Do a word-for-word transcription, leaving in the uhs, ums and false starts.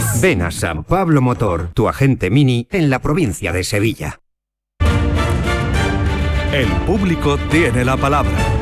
Ven a San Pablo Motor, tu agente Mini en la provincia de Sevilla. El público tiene la palabra.